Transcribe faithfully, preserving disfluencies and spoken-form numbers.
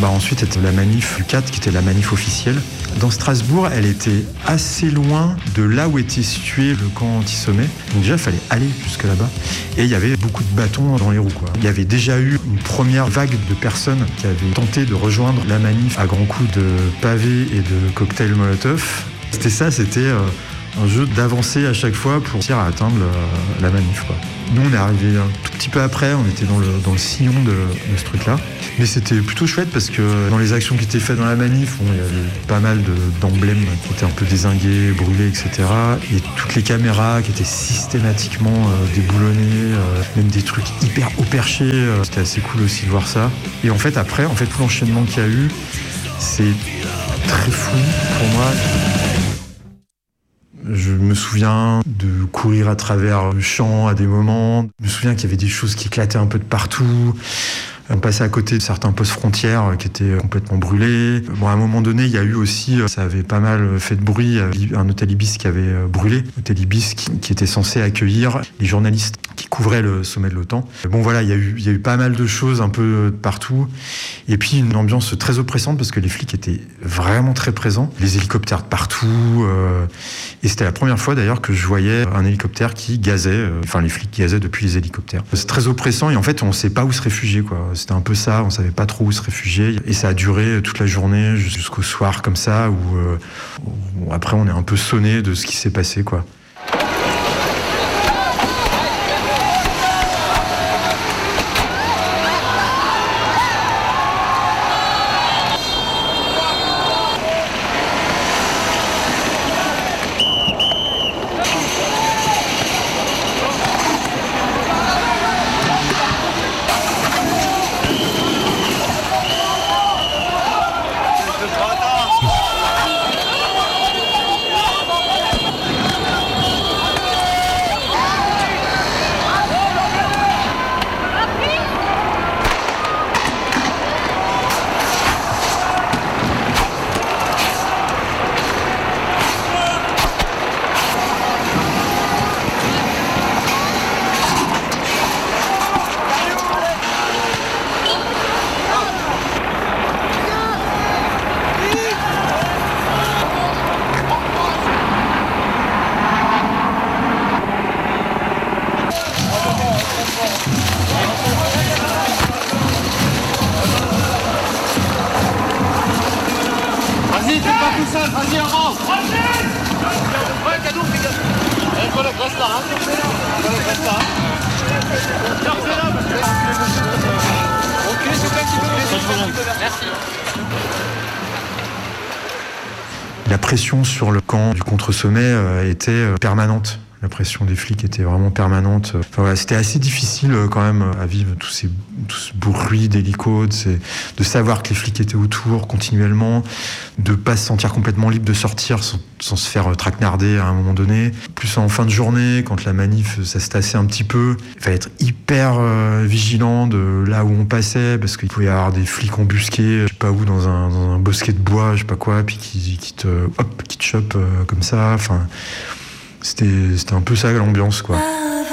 Bah ensuite, c'était la manif du quatre, qui était la manif officielle. Dans Strasbourg, elle était assez loin de là où était situé le camp anti-sommet. Donc déjà, il fallait aller jusque là-bas. Et il y avait beaucoup de bâtons dans les roues, quoi. Il y avait déjà eu une première vague de personnes qui avaient tenté de rejoindre la manif à grands coups de pavés et de cocktails Molotov. C'était ça, c'était euh, un jeu d'avancer à chaque fois pour réussir à atteindre le, la manif, quoi. Nous, on est arrivé un tout petit peu après, on était dans le, dans le sillon de, de ce truc-là. Mais c'était plutôt chouette parce que dans les actions qui étaient faites dans la manif, bon, il y avait pas mal de, d'emblèmes qui étaient un peu dézingués, brûlés, et cetera. Et toutes les caméras qui étaient systématiquement euh, déboulonnées, euh, même des trucs hyper haut perchés. Euh, c'était assez cool aussi de voir ça. Et en fait, après, en fait, tout l'enchaînement qu'il y a eu, c'est très fou pour moi. Je me souviens de courir à travers le champ à des moments. Je me souviens qu'il y avait des choses qui éclataient un peu de partout. On passait à côté de certains postes frontières qui étaient complètement brûlés. Bon, à un moment donné, il y a eu aussi, ça avait pas mal fait de bruit, un hôtel Ibis qui avait brûlé. Hôtel Ibis qui, qui était censé accueillir les journalistes qui couvraient le sommet de l'OTAN. Bon voilà, il y a eu, il y a eu pas mal de choses un peu partout. Et puis une ambiance très oppressante parce que les flics étaient vraiment très présents. Les hélicoptères de partout. Euh, et c'était la première fois d'ailleurs que je voyais un hélicoptère qui gazait. Euh, enfin, les flics gazaient depuis les hélicoptères. C'est très oppressant et en fait, on ne sait pas où se réfugier, quoi. C'était un peu ça, on savait pas trop où se réfugier. Et ça a duré toute la journée jusqu'au soir comme ça, où, euh, où après on est un peu sonné de ce qui s'est passé, quoi. Vas-y, t'es pas tout seul, vas-y, avance. Ouais, cadeau, fais gaffe. Eh, le collègue, reste là, hein. Le collègue, reste là, hein. Restez là, parce que... Ok, c'est un petit peu... Merci. La pression sur le camp du contre-sommet euh, était euh, permanente. La pression des flics était vraiment permanente. Enfin, voilà, c'était assez difficile euh, quand même à vivre tout, ces, tout ce bruit d'hélico, de, de savoir que les flics étaient autour continuellement, de pas se sentir complètement libre de sortir sans, sans se faire traquenarder à un moment donné. Plus en fin de journée, quand la manif, ça se tassait un petit peu, il fallait être hyper euh, vigilant de là où on passait, parce qu'il pouvait y avoir des flics embusqués, je sais pas où, dans un, dans un bosquet de bois, je sais pas quoi, puis qui, qui te, hop, qui te chopent euh, comme ça. Enfin, C'était, c'était un peu ça l'ambiance, quoi.